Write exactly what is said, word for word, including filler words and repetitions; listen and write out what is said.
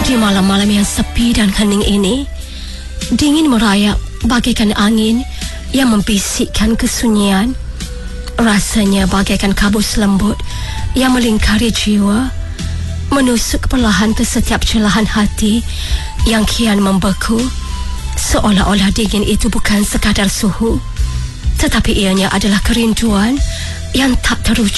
Di malam-malam yang sepi dan hening ini, dingin merayap bagaikan angin yang membisikkan kesunyian. Rasanya bagaikan kabus lembut yang melingkari jiwa, menusuk perlahan ke setiap celahan hati yang kian membeku, seolah-olah dingin itu bukan sekadar suhu, tetapi ianya adalah kerinduan yang tak terucap.